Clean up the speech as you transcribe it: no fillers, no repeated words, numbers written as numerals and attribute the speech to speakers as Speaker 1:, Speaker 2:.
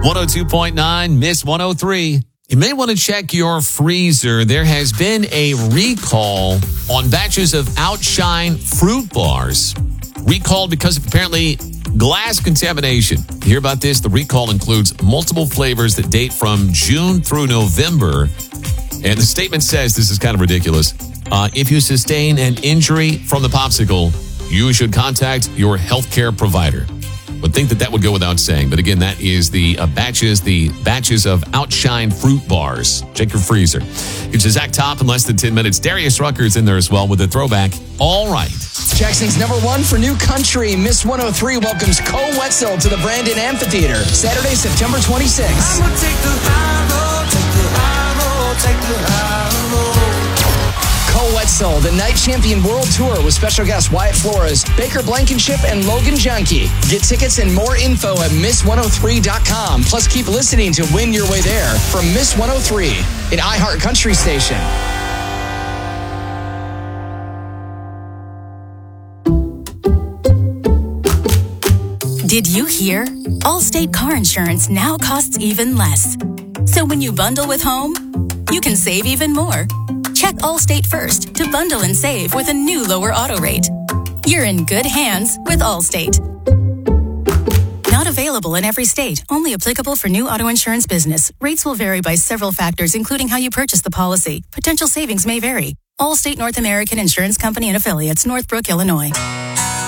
Speaker 1: 102.9, Miss 103. You may want to check your freezer. There has been a recall on batches of Outshine fruit bars. Recalled because of apparently glass contamination. You hear about this? The recall includes multiple flavors that date from June through November. And the statement says, this is kind of ridiculous, if you sustain an injury from the popsicle, you should contact your healthcare provider. Would think that would go without saying. But again, that is the batches of Outshine fruit bars. Check your freezer. It's Zach Top in less than 10 minutes. Darius Rucker's in there as well with a throwback. All right.
Speaker 2: Jackson's number one for new country. Miss 103 welcomes Cole Wetzel to the Brandon Amphitheater. Saturday, September 26th.
Speaker 3: I'ma take the high road, take the high road, take the high road.
Speaker 2: Cole Wetzel, the Night Champion World Tour with special guests Wyatt Flores, Baker Blankenship, and Logan Junkie. Get tickets and more info at Miss103.com. Plus, keep listening to win your way there from Miss 103, an iHeart Country station.
Speaker 4: Did you hear? Allstate car insurance now costs even less. So when you bundle with home, you can save even more. Check Allstate first to bundle and save with a new lower auto rate. You're in good hands with Allstate. Not available in every state. Only applicable for new auto insurance business. Rates will vary by several factors, including how you purchase the policy. Potential savings may vary. Allstate North American Insurance Company and Affiliates, Northbrook, Illinois.